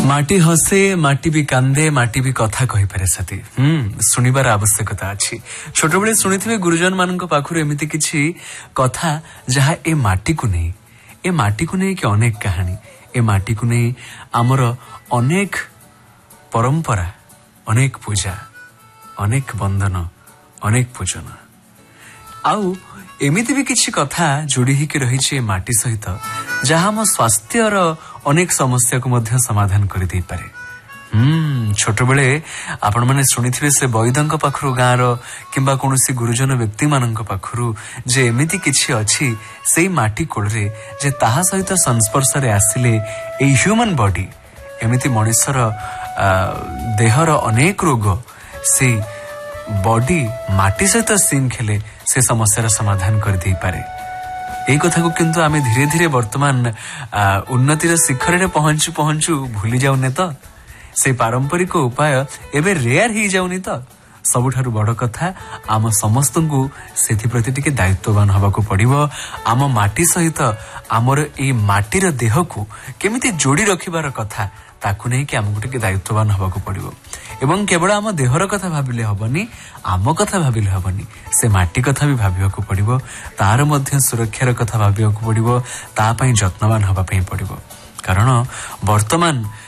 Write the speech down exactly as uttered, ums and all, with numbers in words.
माटी हसे माटी भी कांदे माटी भी कथा कही पारे साथी हम्म सुनिबार आवश्यकता अछि। छोट बेले सुनिथिबे गुरुजन मानक पाखरु एमिति किछि कथा जहा ए माटी को नै ए माटी को नै कि अनेक कहानी ए माटी को नै आमर अनेक परंपरा अनेक पूजा अनेक बंधन अनेक पूजन आउ एमिति भी किछि कथा जोड़ी ही के रही छे माटी सहित जहा हम स्वास्थ्य रो अनेक समस्या को मध्य समाधान कर दे पारे। हम्म छोट बेले आपण माने सुनिथिबे से वैदंक पाखरु गाँरो किंबा कोनोसी गुरुजन व्यक्ति मानक पाखरु जे एमिति किछि अछि सेई माटी कोळरे जे ताहा सहित संस्पर्श रे आसिले ए ह्यूमन बॉडी एमिति मनुष्यर देहर अनेक रोग से बॉडी माटी सहित सीन खेले से समस्या समाधान कर दे पारे। এই কথাକୁ কিন্তু ଆମେ ଧୀରେ ଧୀरे वर्तमान उन्नतिर शिखर रे पहुंचु पहुंचु भूली जाउने तो से पारंपरिक उपाय एबे रेयर ही जाउनी तो सबुठारु बड़ कथा आम समस्त को सेथि प्रति टिके दायित्ववान हवा को पड़िबो। आम माटी सहित आमर ए माटीर देह को केमिति जोड़ी रखिबार कथा ताकू नहीं कि आमको टिके दायित्ववान हवा को पड़िबो एवं केवल आम देहर कथा भाबिले हबनी आम कथा भाबिले हबनी से माटी कथा भी भाबिबा को पड़िबो तार मध्य सुरक्षार कथा भाबिबा को पड़िबो ता पई जत्नवान हवा पई पड़िबो। कारण वर्तमान